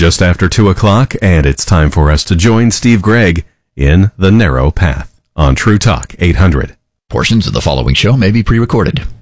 just after 2 o'clock, and it's time for us to join Steve Gregg in The Narrow Path on True Talk 800. Portions of the following show may be pre-recorded.